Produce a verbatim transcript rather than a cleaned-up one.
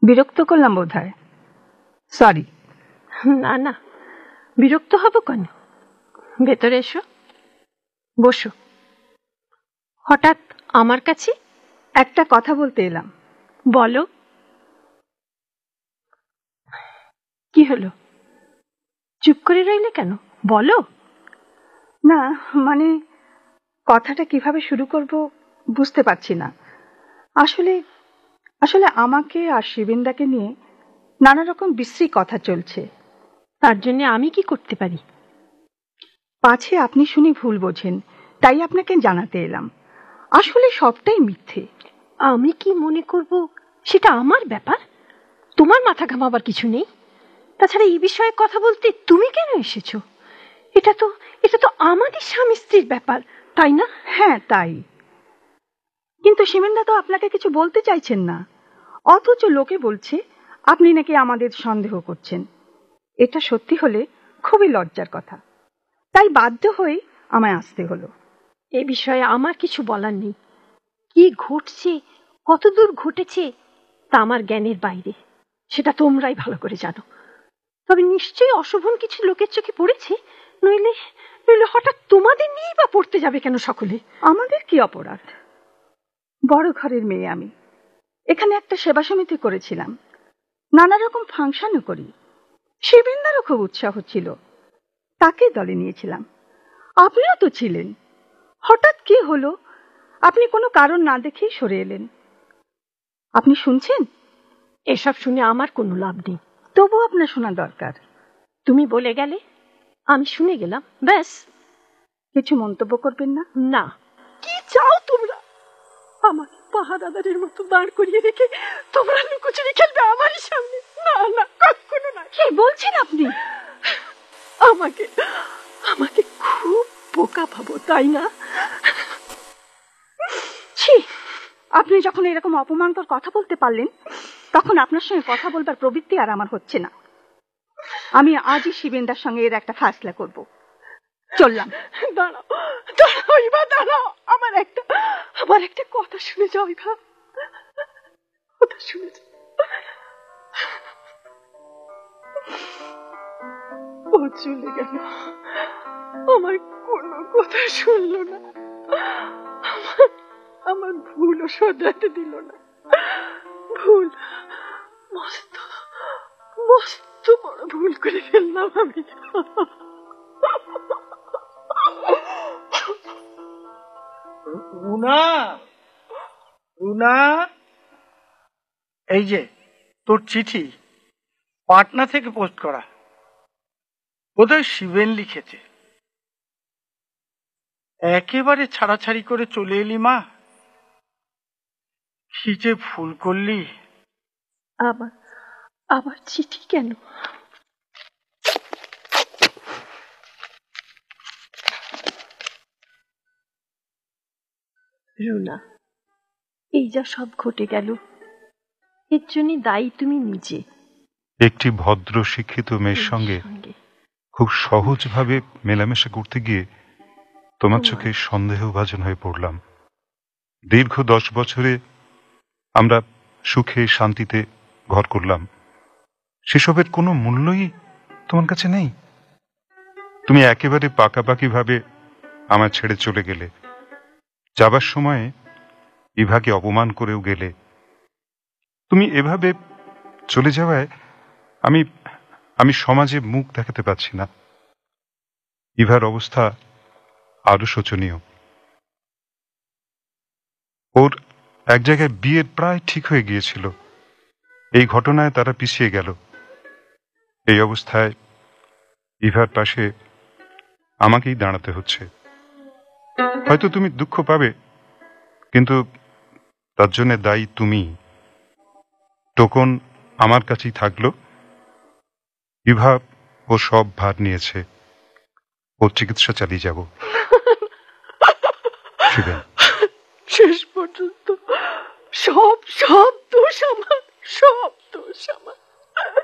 বিরক্ত করলাম বোধহয়, সরি। না না, বিরক্ত হব কেন? ভেতরে এসো, বসো। হঠাৎ আমার কাছে? একটা কথা বলতে এলাম। বলো। কি হলো, চুপ করে রইলে কেন? বলো। না মানে কথাটা কিভাবে শুরু করব বুঝতে পারছি না। আসলে আসলে আমাকে আর শিবেন্দাকে নিয়ে নানা রকম বিশ্রী কথা চলছে। তার জন্য আমি কি করতে পারি? পাছে আপনি শুনে ভুল বোঝেন, তাই আপনাকে জানাতে এলাম। আসলে সবটাই মিথ্যে। আমি কি মনে করব সেটা আমার ব্যাপার, তোমার মাথা ঘামাবার কিছু নেই। তাছাড়া এই বিষয়ে কথা বলতে তুমি কেন এসেছো? এটা তো এটা তো আমাদের স্বামী স্ত্রীর ব্যাপার, তাই না? হ্যাঁ তাই, কিন্তু শিবেন্দা তো আপনাকে কিছু বলতে চাইছেন না, অথচ লোকে বলছে আপনি নাকি আমাদের সন্দেহ করছেন। এটা সত্যি হলে খুবই লজ্জার কথা, তাই বাধ্য হয়ে আমায় আসতে হলো। এ বিষয়ে আমার কিছু বলার নেই। কি ঘটছে, কতদূর ঘটেছে তা আমার জ্ঞানের বাইরে, সেটা তোমরাই ভালো করে জানো। তবে নিশ্চয়ই অশোভন কিছু লোকের চোখে পড়েছে, নইলে নইলে হঠাৎ তোমাদের নিয়েই বা পড়তে যাবে কেন সকলে? আমাদের কি অপরাধ? বড় ঘরের মেয়ে আমি, এখানে একটা সেবা সমিতি করেছিলাম, নানা রকম ফাংশনও করি। শিবেন্দারও খুব উৎসাহ ছিল, তাকে দলে নিয়েছিলাম। আপনিও তো ছিলেন। হঠাৎ কি হলো, আপনি কোনো কারণ না দেখেই সরে এলেন। আপনি শুনছেন? এসব শুনে আমার কোনো লাভ নেই। তবু আপনার শোনা দরকার। তুমি বলে গেলে, আমি শুনে গেলাম, ব্যাস। কিছু মন্তব্য করবেন না? না। কি চাও তোমরা? আমাকে পাহারাদারের মতো দাঁড় করিয়ে রেখে তোমরা লুকোচুরি খেলবে আমারই সামনে? না না, কখনো না। কি বলছেন আপনি? আমাকে আমাকে খুব বোকা ভাবো, তাই না? ছি, আপনি যখন এরকম অপমানকর কথা বলতে পারলেন, তখন আপনার সঙ্গে কথা বলবার প্রবৃত্তি আর আমার হচ্ছে না। আমি আজই শিবেন্দার সঙ্গে এর একটা ফাসলা করব। চললাম। দাঁড়াও দাঁড়াও ইভা, দাঁড়াও। আমার একটা আমার একটা কথা শুনে যাও ইভা, কথা শুনে যাও। ও চলে গেল, আমার কোনো কথা শুনলো না, আমার আমার ভুলও শোধরাতে দিল না। ভুল, মস্ত মস্ত বড় ভুল করে ফেললাম আমি। রুনা, রুনা, এই যে তোর চিঠি, পাটনা থেকে পোস্ট করা, বোধহয় শিবেন লিখেছে। একেবারে ছাড়াছাড়ি করে চলে এলি মা, কি যে ভুল করলি। আবার আবার চিঠি কেন? রুনা, এই যা সব ঘটে গেল, এর জন্য দায়ী তুমি নিজে। একটি ভদ্র শিক্ষিত মেয়ের সঙ্গে খুব সহজভাবে মেলামেশা করতে গিয়ে তোমার চোখে সন্দেহভাজন হয়ে পড়লাম। দীর্ঘ দশ বছরে আমরা সুখে শান্তিতে ঘর করলাম, সেসবের কোনো মূল্যই তোমার কাছে নেই। তুমি একেবারে পাকাপাকি ভাবে আমার ছেড়ে চলে গেলে। যাবার সময়ে ইভাকে অপমান করেও গেলে। তুমি এভাবে চলে যাওয়ায় আমি আমি সমাজে মুখ দেখাতে পারছি না। ইভার অবস্থা আরো শোচনীয়। ওর এক জায়গায় বিয়ের প্রায় ঠিক হয়ে গিয়েছিল, এই ঘটনায় তারা পিছিয়ে গেল। এই অবস্থায় ইভার পাশে আমাকেই দাঁড়াতে হচ্ছে। হয়তো তুমি দুঃখ পাবে, কিন্তু তার জন্য দায়ী তুমি। টোকন আমার কাছেই থাকলো। ইভা ও সব ভার নিয়েছে, ওর চিকিৎসা চালিয়ে যাব। শেষ পর্যন্ত সব সব দোষ আমার, সব দোষ আমার।